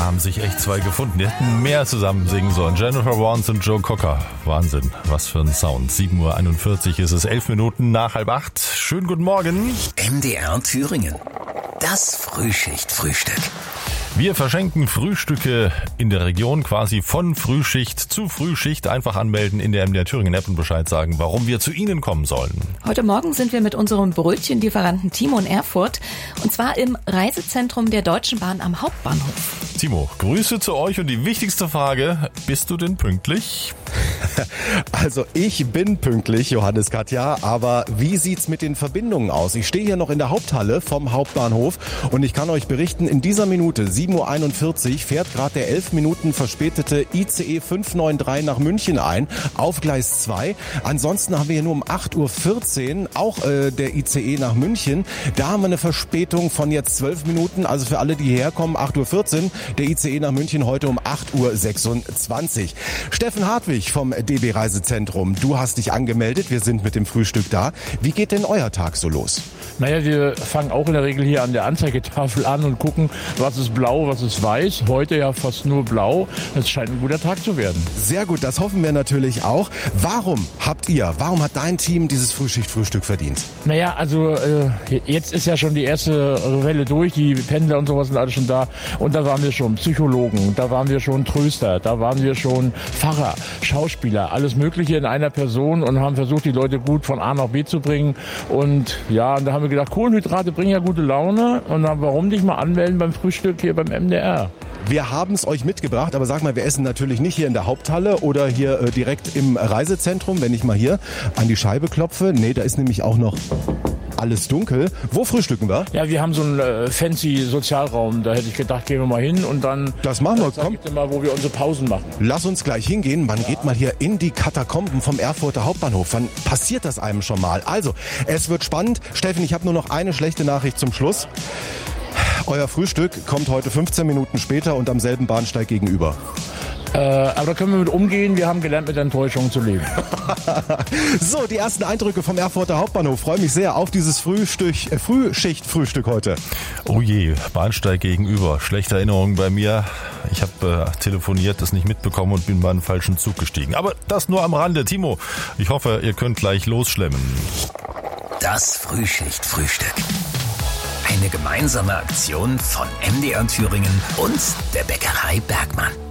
haben sich echt zwei gefunden. Die hätten mehr zusammen singen sollen. Jennifer Warnes und Joe Cocker. Wahnsinn, was für ein Sound. 7:41 Uhr ist es, 11 Minuten nach 7:30. Schönen guten Morgen. MDR Thüringen. Das Frühschicht-Frühstück. Wir verschenken Frühstücke in der Region, quasi von Frühschicht zu Frühschicht. Einfach anmelden in der MDR Thüringen App und Bescheid sagen, warum wir zu Ihnen kommen sollen. Heute Morgen sind wir mit unserem Brötchenlieferanten Timo in Erfurt. Und zwar im Reisezentrum der Deutschen Bahn am Hauptbahnhof. Timo, Grüße zu euch und die wichtigste Frage, bist du denn pünktlich? Also ich bin pünktlich, Johannes, Katja, aber wie sieht's mit den Verbindungen aus? Ich stehe hier noch in der Haupthalle vom Hauptbahnhof und ich kann euch berichten, in dieser Minute 7:41 Uhr fährt gerade der 11 Minuten verspätete ICE 593 nach München ein, auf Gleis 2. Ansonsten haben wir hier nur um 8:14 Uhr auch der ICE nach München. Da haben wir eine Verspätung von jetzt 12 Minuten, also für alle, die hierher kommen, 8:14 Uhr. Der ICE nach München heute um 8:26 Uhr. Steffen Hartwig vom DB Reisezentrum, du hast dich angemeldet, wir sind mit dem Frühstück da. Wie geht denn euer Tag so los? Naja, wir fangen auch in der Regel hier an der Anzeigetafel an und gucken, was ist blau, was ist weiß. Heute ja fast nur blau. Es scheint ein guter Tag zu werden. Sehr gut, das hoffen wir natürlich auch. Warum hat dein Team dieses Frühschicht-Frühstück verdient? Naja, also jetzt ist ja schon die erste Welle durch. Die Pendler und sowas sind alle schon da. Und da waren wir schon Psychologen, da waren wir schon Tröster, da waren wir schon Pfarrer, Schauspieler, alles Mögliche in einer Person und haben versucht, die Leute gut von A nach B zu bringen. Und ja, und da haben wir gedacht, Kohlenhydrate bringen ja gute Laune. Und dann warum nicht mal anmelden beim Frühstück hier beim MDR? Wir haben es euch mitgebracht, aber sag mal, wir essen natürlich nicht hier in der Haupthalle oder hier direkt im Reisezentrum, wenn ich mal hier an die Scheibe klopfe. Nee, da ist nämlich auch noch alles dunkel. Wo frühstücken wir? Ja, wir haben so einen fancy Sozialraum. Da hätte ich gedacht, gehen wir mal hin und dann... Das machen wir, komm. Ich dir mal, wo wir unsere Pausen machen. Lass uns gleich hingehen. Man geht mal hier in die Katakomben vom Erfurter Hauptbahnhof. Wann passiert das einem schon mal? Also, es wird spannend. Steffen, ich habe nur noch eine schlechte Nachricht zum Schluss. Euer Frühstück kommt heute 15 Minuten später und am selben Bahnsteig gegenüber. Aber da können wir mit umgehen. Wir haben gelernt, mit Enttäuschungen zu leben. So, die ersten Eindrücke vom Erfurter Hauptbahnhof. Freue mich sehr auf dieses Frühschicht-Frühstück heute. Oh je, Bahnsteig gegenüber. Schlechte Erinnerungen bei mir. Ich habe telefoniert, das nicht mitbekommen und bin bei einem falschen Zug gestiegen. Aber das nur am Rande. Timo, ich hoffe, ihr könnt gleich losschlemmen. Das Frühschicht-Frühstück. Eine gemeinsame Aktion von MDR Thüringen und der Bäckerei Bergmann.